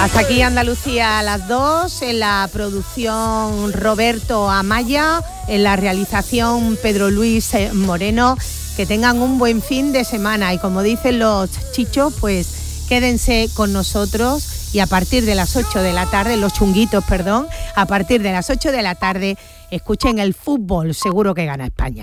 Hasta aquí Andalucía a las 2, en la producción Roberto Amaya, en la realización Pedro Luis Moreno. Que tengan un buen fin de semana y como dicen los chichos, pues quédense con nosotros y a partir de las 8 de la tarde, los chunguitos, perdón, a partir de las 8 de la tarde escuchen el fútbol, seguro que gana España.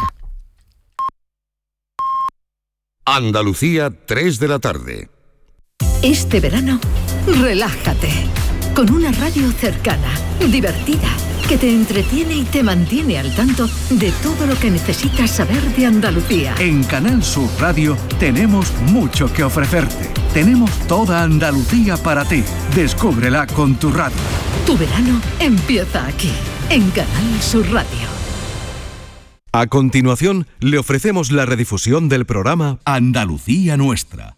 Andalucía, 3 de la tarde. Este verano, relájate con una radio cercana, divertida, que te entretiene y te mantiene al tanto de todo lo que necesitas saber de Andalucía. En Canal Sur Radio tenemos mucho que ofrecerte. Tenemos toda Andalucía para ti. Descúbrela con tu radio. Tu verano empieza aquí, en Canal Sur Radio. A continuación, le ofrecemos la redifusión del programa Andalucía Nuestra.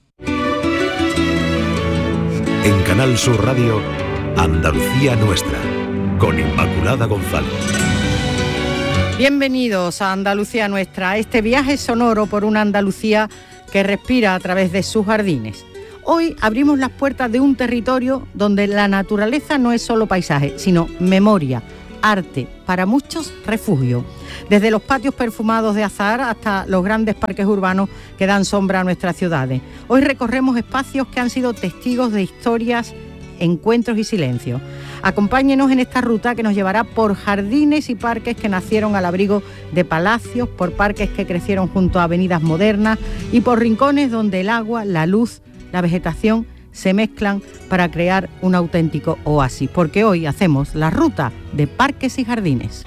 En Canal Sur Radio, Andalucía Nuestra, con Inmaculada González. Bienvenidos a Andalucía Nuestra, este viaje sonoro por una Andalucía que respira a través de sus jardines. Hoy abrimos las puertas de un territorio donde la naturaleza no es solo paisaje, sino memoria, arte, para muchos refugio. Desde los patios perfumados de azahar hasta los grandes parques urbanos que dan sombra a nuestras ciudades. Hoy recorremos espacios que han sido testigos de historias, encuentros y silencios. Acompáñenos en esta ruta que nos llevará por jardines y parques que nacieron al abrigo de palacios, por parques que crecieron junto a avenidas modernas y por rincones donde el agua, la luz, la vegetación se mezclan para crear un auténtico oasis, porque hoy hacemos la ruta de parques y jardines.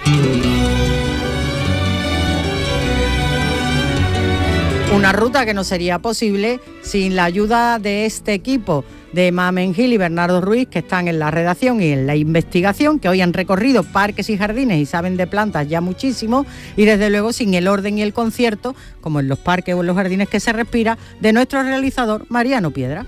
Una ruta que no sería posible sin la ayuda de este equipo de Mamen Gil y Bernardo Ruiz, que están en la redacción y en la investigación, que hoy han recorrido parques y jardines y saben de plantas ya muchísimo, y desde luego sin el orden y el concierto, como en los parques o en los jardines que se respira, de nuestro realizador Mariano Piedra.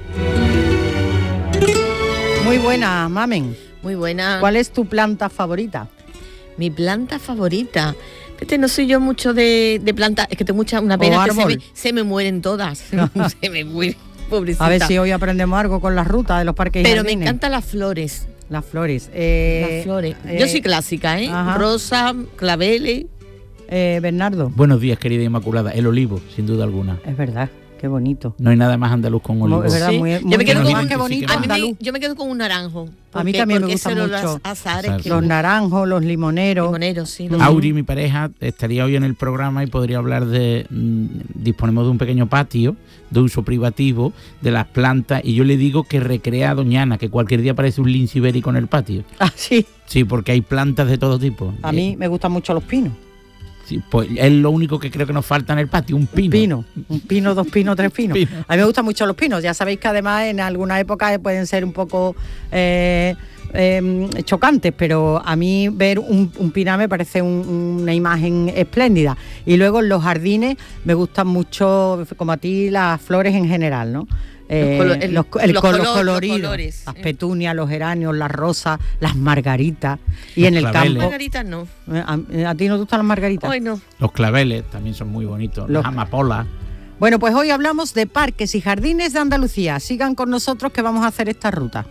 Muy buena, Mamen. Muy buena. ¿Cuál es tu planta favorita? Mi planta favorita. No soy yo mucho de plantas, es que tengo una pena que se me mueren todas. Se me mueren, pobrecita. A ver si hoy aprendemos algo con las rutas de los parques y jardines. Pero me encantan las flores. Las flores. Las flores. Yo soy clásica, ¿eh? Ajá. Rosa, claveles. Bernardo. Buenos días, querida Inmaculada. El olivo, sin duda alguna. Es verdad. Qué bonito. No hay nada más andaluz con olivo. Es verdad, sí. muy yo me quedo con qué bonito. Yo me quedo con un naranjo. A mí también me gustan mucho los naranjos, los limoneros. Limoneros, sí. Auri, mi pareja, estaría hoy en el programa y podría hablar de... disponemos de un pequeño patio de uso privativo de las plantas, y yo le digo que recrea a Doña Ana, que cualquier día parece un lince ibérico en el patio. Ah, sí. Sí, porque hay plantas de todo tipo. A mí me gustan mucho los pinos. Sí, pues es lo único que creo que nos falta en el patio, un pino. Un pino, 2 pinos, 3 pinos. A mí me gustan mucho los pinos. Ya sabéis que además en alguna época pueden ser un poco chocantes, pero a mí ver un pinar me parece una imagen espléndida. Y luego en los jardines me gustan mucho, como a ti, las flores en general, ¿no? Los coloridos, las petunias, los geranios, las rosas, las margaritas, y en el campo. Las margaritas no. ¿A ti no te gustan las margaritas? Hoy no. Los claveles también son muy bonitos, las amapolas. Bueno, pues hoy hablamos de parques y jardines de Andalucía. Sigan con nosotros que vamos a hacer esta ruta.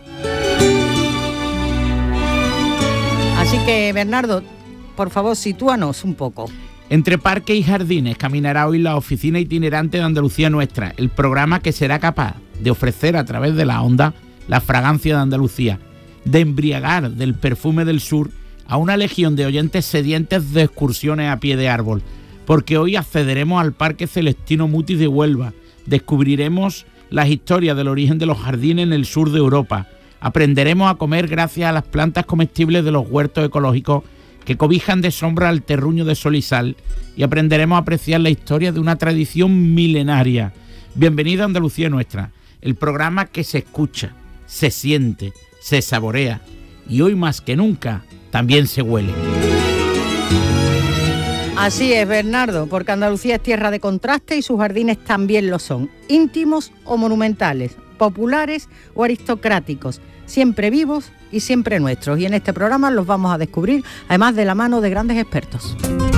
Así que, Bernardo, por favor, sitúanos un poco. Entre parques y jardines caminará hoy la oficina itinerante de Andalucía Nuestra, el programa que será capaz de ofrecer a través de la onda la fragancia de Andalucía, de embriagar del perfume del sur a una legión de oyentes sedientes de excursiones a pie de árbol, porque hoy accederemos al Parque Celestino Mutis de Huelva, descubriremos las historias del origen de los jardines en el sur de Europa, aprenderemos a comer gracias a las plantas comestibles de los huertos ecológicos que cobijan de sombra al terruño de sol y sal, y aprenderemos a apreciar la historia de una tradición milenaria. Bienvenido a Andalucía Nuestra, el programa que se escucha, se siente, se saborea y hoy más que nunca también se huele. Así es, Bernardo, porque Andalucía es tierra de contraste y sus jardines también lo son, íntimos o monumentales, populares o aristocráticos, siempre vivos y siempre nuestros. Y en este programa los vamos a descubrir, además de la mano de grandes expertos.